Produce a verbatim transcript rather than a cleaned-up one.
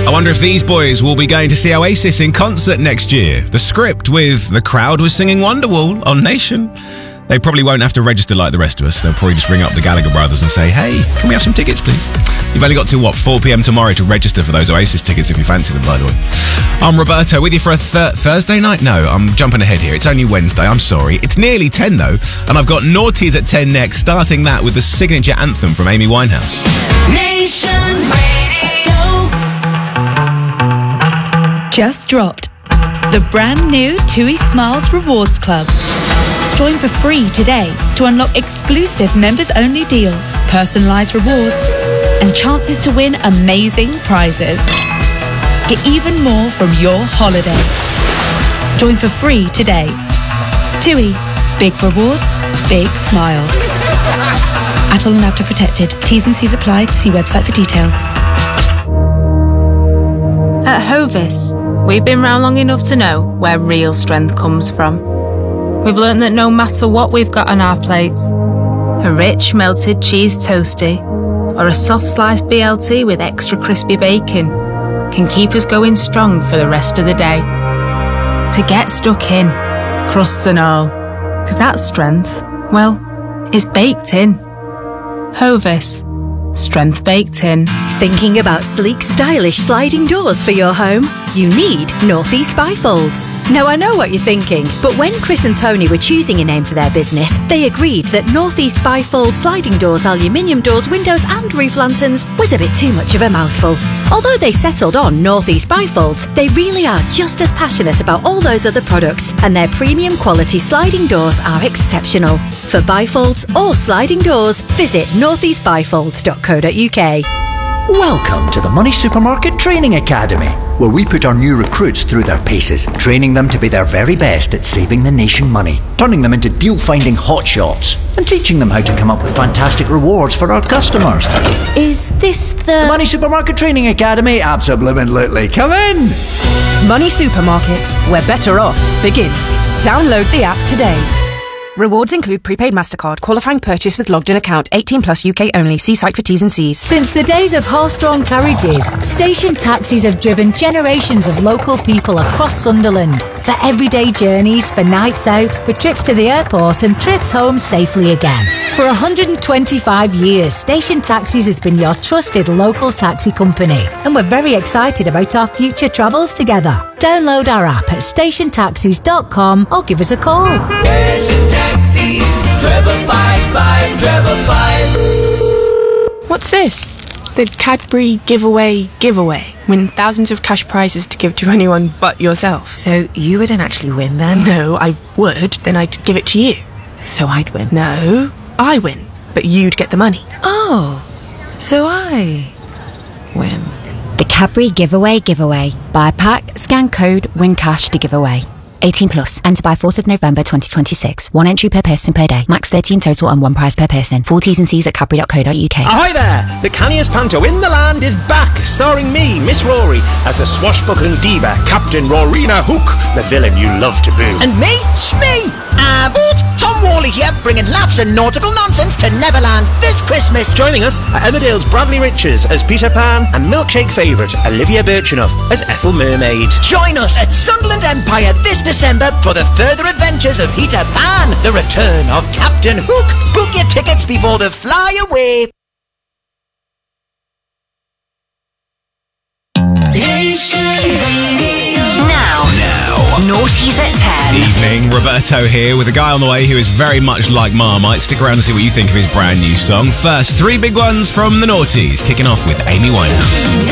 I wonder if these boys will be going to see Oasis in concert next year. The script with the crowd was singing Wonderwall on Nation. They probably won't have to register like the rest of us. They'll probably just ring up the Gallagher brothers and say, hey, can we have some tickets, please? You've only got to, what, four p.m. tomorrow to register for those Oasis tickets if you fancy them, by the way. I'm Roberto, with you for a th- Thursday night? No, I'm jumping ahead here. It's only Wednesday, I'm sorry. It's nearly ten, though, and I've got Naughties at ten next, starting that with the signature anthem from Amy Winehouse. Nation Radio. Just dropped the brand new TUI Smiles Rewards Club. Join for free today to unlock exclusive members-only deals, personalised rewards, and chances to win amazing prizes. Get even more from your holiday. Join for free today. TUI. Big rewards, big smiles. Adult and Adapter protected. T's and C's apply. See website for details. At Hovis, we've been round long enough to know where real strength comes from. We've learned that no matter what we've got on our plates, a rich melted cheese toastie or a soft sliced B L T with extra crispy bacon can keep us going strong for the rest of the day. To get stuck in, crusts and all, because that strength, well, is baked in. Hovis. Strength baked in. Thinking about sleek, stylish sliding doors for your home? You need Northeast Bifolds. Now, I know what you're thinking, but when Chris and Tony were choosing a name for their business, they agreed that Northeast Bifold sliding doors, aluminium doors, windows and roof lanterns was a bit too much of a mouthful. Although they settled on Northeast Bifolds, they really are just as passionate about all those other products, and their premium quality sliding doors are exceptional. For bifolds or sliding doors, visit northeast bifolds dot co dot uk. Welcome to the Money Supermarket Training Academy, where we put our new recruits through their paces, training them to be their very best at saving the nation money, turning them into deal-finding hotshots, and teaching them how to come up with fantastic rewards for our customers. Is this the... The Money Supermarket Training Academy? Absolutely. Come in! Money Supermarket, where better off begins. Download the app today. Rewards include prepaid MasterCard, qualifying purchase with logged in account, eighteen plus U K only. See site for T's and C's. Since the days of horse-drawn carriages, station taxis have driven generations of local people across Sunderland. For everyday journeys, for nights out, for trips to the airport and trips home safely again. For one hundred twenty-five years, Station Taxis has been your trusted local taxi company. And we're very excited about our future travels together. Download our app at station taxis dot com or give us a call. Station Taxis, Trevor five five, Trevor five. What's this? The Cadbury giveaway giveaway. Win thousands of cash prizes to give to anyone but yourself. So you wouldn't actually win then? No, I would. Then I'd give it to you. So I'd win? No, I win. But you'd get the money. Oh, so I win. The Cadbury giveaway giveaway. Buy a pack, scan code, win cash to give away. eighteen plus. Enter by fourth of November twenty twenty-six. One entry per person per day. Max thirty in total and one prize per person. Full T's and C's at cadbury dot co dot uk. Ahoy there! The canniest panto in the land is back, starring me, Miss Rory, as the swashbuckling diva, Captain Rorina Hook, the villain you love to boo. And me? Smee! Abbott! Tom Worley here, bringing laughs and nautical nonsense to Neverland this Christmas. Joining us are Emmerdale's Bradley Riches as Peter Pan and milkshake favourite Olivia Birchenough as Ethel Mermaid. Join us at Sunderland Empire this December for the further adventures of Peter Pan, the return of Captain Hook. Book your tickets before they fly away. Now, Now, Naughties at ten. Evening, Roberto here with a guy on the way who is very much like Marmite. Stick around and see what you think of his brand new song. First, three big ones from the Naughties, kicking off with Amy Winehouse.